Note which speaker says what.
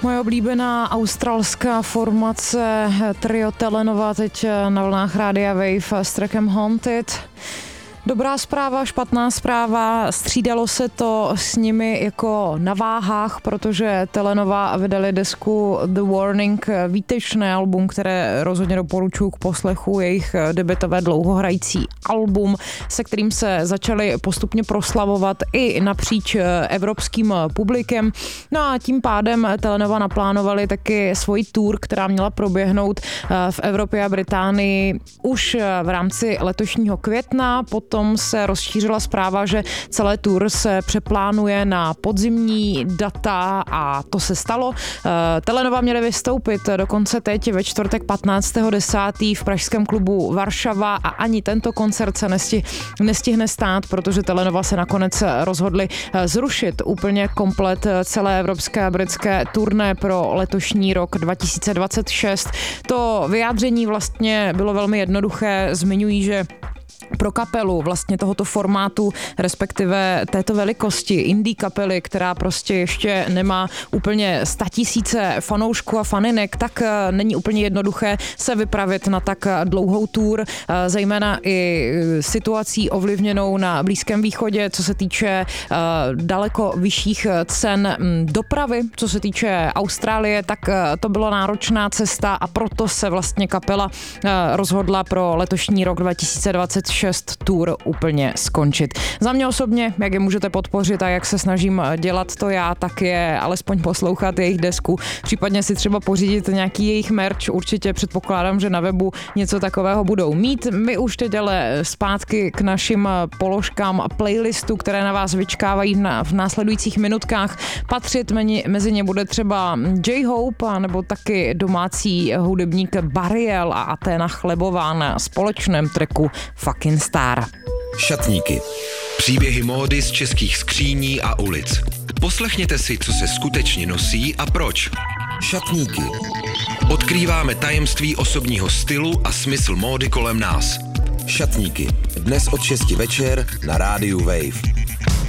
Speaker 1: Moje oblíbená australská formace trio Telenova teď na vlnách Rádia Wave s trackem Haunted. Dobrá zpráva, špatná zpráva, střídalo se to s nimi jako na váhách, protože Telenova vydali desku The Warning, výtečné album, které rozhodně doporučuji k poslechu, jejich debutové dlouhohrající album, se kterým se začali postupně proslavovat i napříč evropským publikem. No a tím pádem Telenova naplánovali taky svoji tour, která měla proběhnout v Evropě a Británii už v rámci letošního května. Potom se rozšířila zpráva, že celé tour se přeplánuje na podzimní data a to se stalo. Telenova měli vystoupit dokonce teď ve čtvrtek 15.10. v pražském klubu Varšava a ani tento koncert se nestihne stát, protože Telenova se nakonec rozhodli zrušit úplně komplet celé evropské a britské turné pro letošní rok 2026. To vyjádření vlastně bylo velmi jednoduché, zmiňují, že pro kapelu vlastně tohoto formátu, respektive této velikosti indie kapely, která prostě ještě nemá úplně 100 000 fanoušků a faninek, tak není úplně jednoduché se vypravit na tak dlouhou tour, zejména i situací ovlivněnou na Blízkém východě, co se týče daleko vyšších cen dopravy, co se týče Austrálie, tak to byla náročná cesta a proto se vlastně kapela rozhodla pro letošní rok 2026 tour úplně skončit. Za mě osobně, jak je můžete podpořit a jak se snažím dělat to já, tak je alespoň poslouchat jejich desku, případně si třeba pořídit nějaký jejich merch, určitě předpokládám, že na webu něco takového budou mít. My už teď ale zpátky k našim položkám a playlistu, které na vás vyčkávají v následujících minutkách. Patřit mezi ně bude třeba J-Hope nebo taky domácí hudebník Bariel a Aténa Chlebová na společném tracku Fucking Star.
Speaker 2: Šatníky. Příběhy módy z českých skříní a ulic. Poslechněte si, co se skutečně nosí a proč. Šatníky. Odkrýváme tajemství osobního stylu a smysl módy kolem nás. Šatníky. Dnes od 6 večer na rádiu Wave.